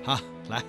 啊，来，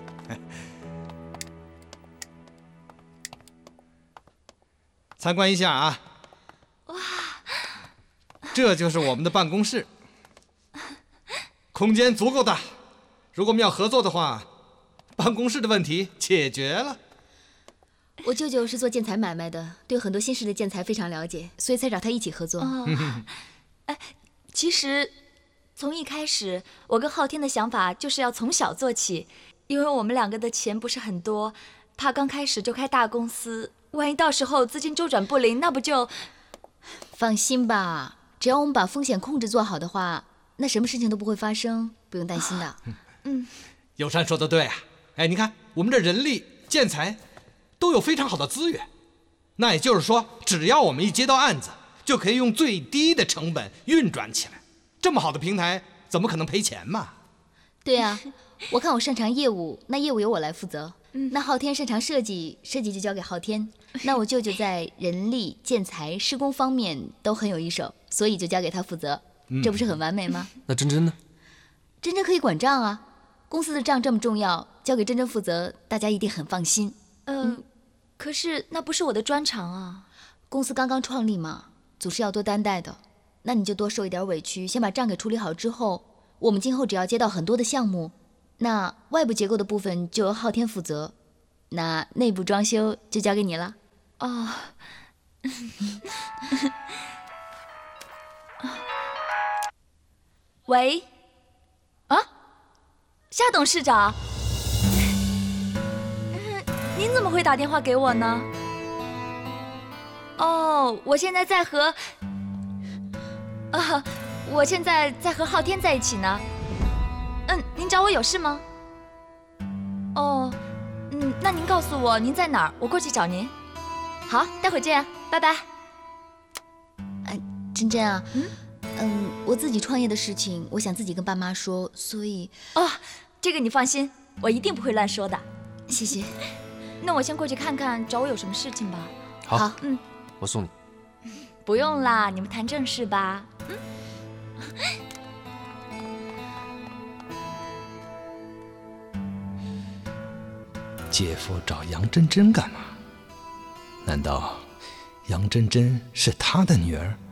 参观一下啊。哇，这就是我们的办公室，空间足够大。如果我们要合作的话，办公室的问题解决了。 我舅舅是做建材买卖的，对很多新式的建材非常了解，所以才找他一起合作。 其实从一开始，我跟昊天的想法就是要从小做起，因为我们两个的钱不是很多，怕刚开始就开大公司，万一到时候资金周转不灵，那不就…… 放心吧，只要我们把风险控制做好的话，那什么事情都不会发生，不用担心的。 友善说的对啊，哎，你看我们这人力、建材都有非常好的资源，那也就是说，只要我们一接到案子，就可以用最低的成本运转起来。这么好的平台，怎么可能赔钱嘛？ 对啊，我看我擅长业务，那业务由我来负责。那昊天擅长设计，设计就交给昊天。那我舅舅在人力、建材、施工方面都很有一手，所以就交给他负责，这不是很完美吗？ 那珍珍呢？ 珍珍可以管账啊，公司的账这么重要，交给珍珍负责，大家一定很放心。 可是那不是我的专长啊。 公司刚刚创立嘛，总是要多担待的。那你就多受一点委屈，先把账给处理好之后，我们今后只要接到很多的项目，那外部结构的部分就由昊天负责，那内部装修就交给你了。 哦，喂，啊，夏董事长，您怎么会打电话给我呢？哦，我现在在和昊天在一起呢。您找我有事吗？哦，那您告诉我您在哪儿，我过去找您。好，待会儿见，拜拜。 珍珍啊，我自己创业的事情，我想自己跟爸妈说，所以这个你放心，我一定不会乱说的。 谢谢。 那我先过去看看，找我有什么事情吧。 好，我送你。 不用啦，你们谈正事吧。 姐夫找杨珍珍干嘛？难道杨珍珍是他的女儿？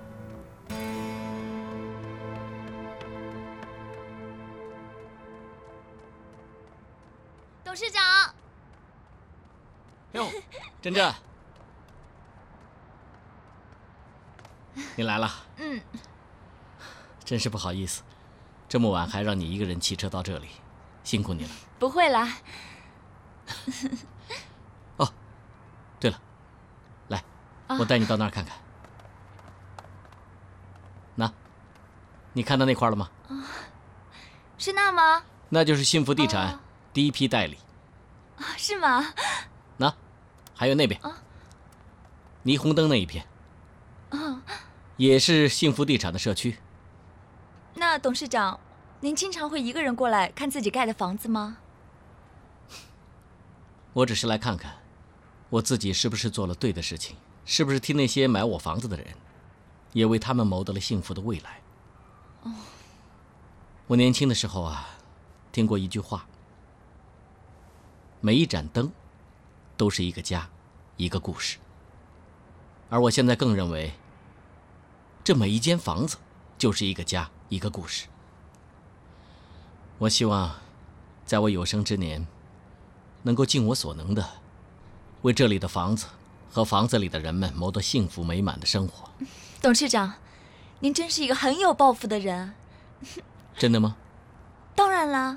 董事长， 哟，珍珍，你来了。真是不好意思，这么晚还让你一个人骑车到这里，辛苦你了。 不会啦。 哦，对了，来，我带你到那儿看看。那，你看到那块了吗？ 是那吗？ 那就是幸福地产第一批代理。 是吗？ 那，还有那边，霓虹灯那一片，也是幸福地产的社区。 那董事长，您经常会一个人过来看自己盖的房子吗？ 我只是来看看，我自己是不是做了对的事情，是不是替那些买我房子的人，也为他们谋得了幸福的未来。我年轻的时候啊，听过一句话：每一盏灯，都是一个家，一个故事。而我现在更认为，这每一间房子，就是一个家，一个故事。我希望，在我有生之年，能够尽我所能的，为这里的房子和房子里的人们谋得幸福美满的生活。 董事长，您真是一个很有抱负的人。 真的吗？ 当然啦。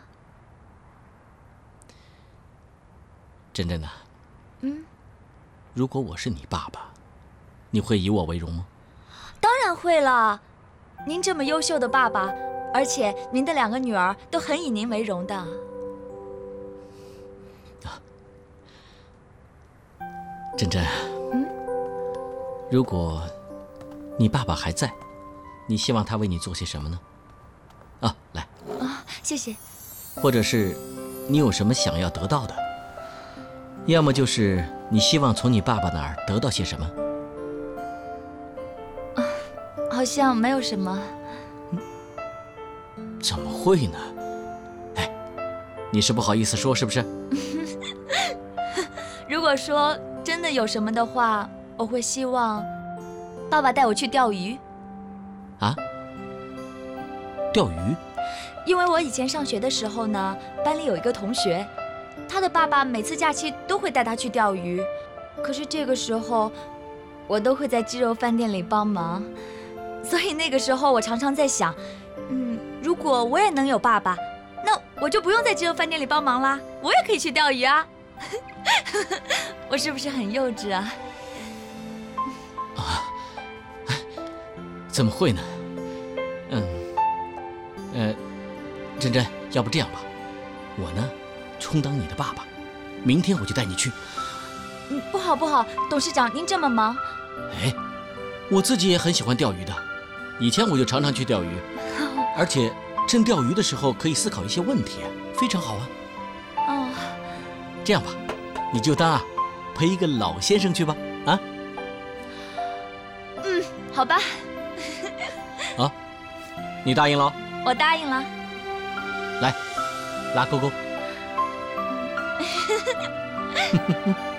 珍珍呐，如果我是你爸爸，你会以我为荣吗？ 当然会了，您这么优秀的爸爸，而且您的2个女儿都很以您为荣的。 珍珍，如果你爸爸还在，你希望他为你做些什么呢？来， 谢谢。 或者是你有什么想要得到的，要么就是你希望从你爸爸那儿得到些什么。 好像没有什么。 怎么会呢？哎， 你是不好意思说是不是？ 如果说真的有什么的话，我会希望爸爸带我去钓鱼。 啊？钓鱼？ 因为我以前上学的时候呢，班里有一个同学，他的爸爸每次假期都会带他去钓鱼，可是这个时候我都会在鸡肉饭店里帮忙，所以那个时候我常常在想，如果我也能有爸爸，那我就不用在鸡肉饭店里帮忙啦，我也可以去钓鱼啊。我是不是很幼稚啊？ 怎么会呢？珍珍，要不这样吧，我呢，充当你的爸爸，明天我就带你去。 不好不好，董事长您这么忙。 哎，我自己也很喜欢钓鱼的，以前我就常常去钓鱼，而且趁钓鱼的时候可以思考一些问题，非常好啊。 哦， 这样吧，你就当陪一个老先生去吧，啊？ 好吧。 啊，你答应了？ 我答应了。 来，拉勾勾。